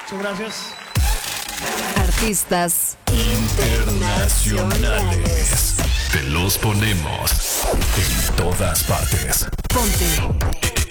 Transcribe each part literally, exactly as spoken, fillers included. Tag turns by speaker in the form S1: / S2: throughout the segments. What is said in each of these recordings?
S1: Muchas gracias.
S2: Artistas
S3: internacionales. Te los ponemos en todas partes.
S2: Ponte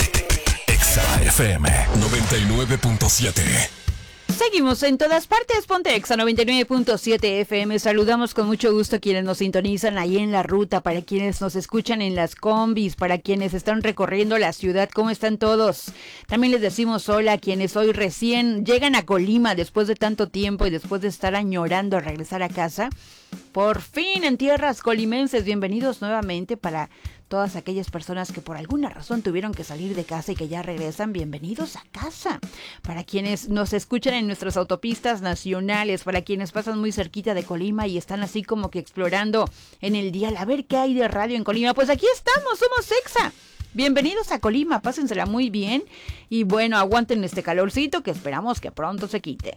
S3: Exa F M noventa y nueve punto siete.
S4: Seguimos en todas partes, Ponte Exa noventa y nueve punto siete F M. Saludamos con mucho gusto a quienes nos sintonizan ahí en la ruta, para quienes nos escuchan en las combis, para quienes están recorriendo la ciudad. ¿Cómo están todos? También les decimos hola a quienes hoy recién llegan a Colima después de tanto tiempo y después de estar añorando regresar a casa. Por fin en tierras colimenses, bienvenidos nuevamente. Para todas aquellas personas que por alguna razón tuvieron que salir de casa y que ya regresan, bienvenidos a casa. Para quienes nos escuchan en nuestras autopistas nacionales, para quienes pasan muy cerquita de Colima y están así como que explorando en el dial a ver qué hay de radio en Colima, pues aquí estamos, somos Exa. Bienvenidos a Colima, pásensela muy bien y bueno, aguanten este calorcito que esperamos que pronto se quite.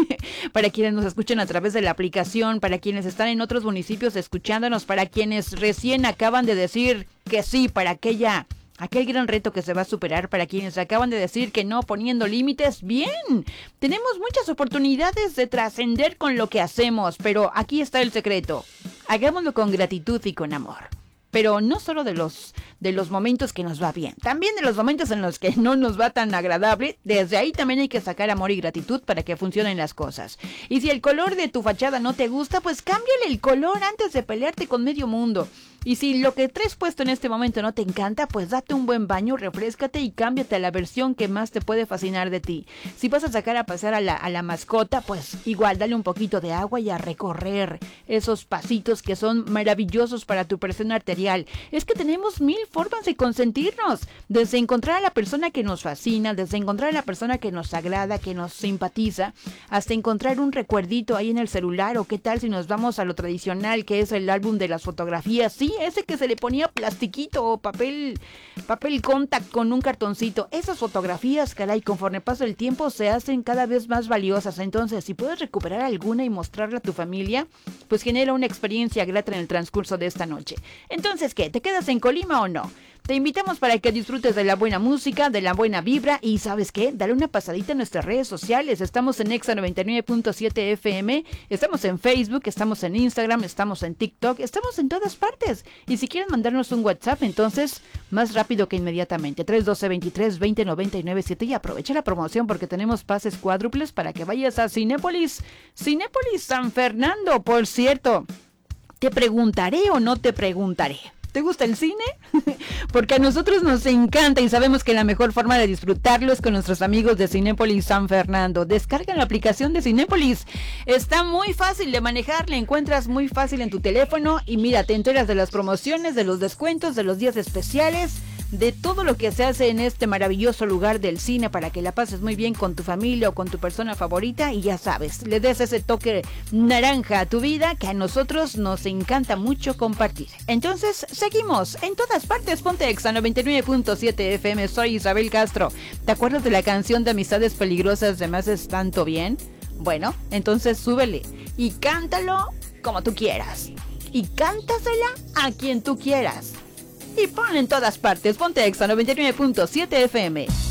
S4: Para quienes nos escuchan a través de la aplicación, para quienes están en otros municipios escuchándonos, para quienes recién acaban de decir que sí para aquella, aquel gran reto que se va a superar, para quienes acaban de decir que no poniendo límites, bien, tenemos muchas oportunidades de trascender con lo que hacemos, pero aquí está el secreto, hagámoslo con gratitud y con amor. Pero no solo de los, de los momentos que nos va bien, también de los momentos en los que no nos va tan agradable. Desde ahí también hay que sacar amor y gratitud para que funcionen las cosas. Y si el color de tu fachada no te gusta, pues cámbiale el color antes de pelearte con medio mundo. Y si lo que traes puesto en este momento no te encanta, pues date un buen baño, refréscate y cámbiate a la versión que más te puede fascinar de ti. Si vas a sacar a pasear a la, a la mascota, pues igual dale un poquito de agua y a recorrer esos pasitos que son maravillosos para tu presión arterial. Es que tenemos mil formas de consentirnos, desde encontrar a la persona que nos fascina, desde encontrar a la persona que nos agrada, que nos simpatiza, hasta encontrar un recuerdito ahí en el celular. O qué tal si nos vamos a lo tradicional, que es el álbum de las fotografías. Sí, ese que se le ponía plastiquito o papel, papel contact con un cartoncito. Esas fotografías, caray, conforme pasa el tiempo se hacen cada vez más valiosas. Entonces, si puedes recuperar alguna y mostrarla a tu familia, pues genera una experiencia grata en el transcurso de esta noche. Entonces, ¿qué? ¿Te quedas en Colima o no? Te invitamos para que disfrutes de la buena música, de la buena vibra y ¿sabes qué? Dale una pasadita en nuestras redes sociales. Estamos en Exa noventa y nueve punto siete F M, estamos en Facebook, estamos en Instagram, estamos en TikTok, estamos en todas partes. Y si quieren mandarnos un WhatsApp, entonces más rápido que inmediatamente, tres uno dos, veintitrés, veinte, noventa y nueve siete, y aprovecha la promoción porque tenemos pases cuádruples para que vayas a Cinépolis, Cinépolis San Fernando. Por cierto, ¿te preguntaré o no te preguntaré? ¿Te gusta el cine? Porque a nosotros nos encanta y sabemos que la mejor forma de disfrutarlo es con nuestros amigos de Cinépolis San Fernando. Descarga la aplicación de Cinépolis. Está muy fácil de manejar, la encuentras muy fácil en tu teléfono y mira, te enteras de las promociones, de los descuentos, de los días especiales, de todo lo que se hace en este maravilloso lugar del cine para que la pases muy bien con tu familia o con tu persona favorita y ya sabes, le des ese toque naranja a tu vida que a nosotros nos encanta mucho compartir. Entonces, seguimos en todas partes. Ponte Exa noventa y nueve punto siete F M. Soy Isabel Castro. ¿Te acuerdas de la canción de Amistades Peligrosas de Me Haces Tanto Bien? Bueno, entonces súbele y cántalo como tú quieras y cántasela a quien tú quieras. Y ponle en todas partes. Ponte Exa noventa y nueve punto siete F M.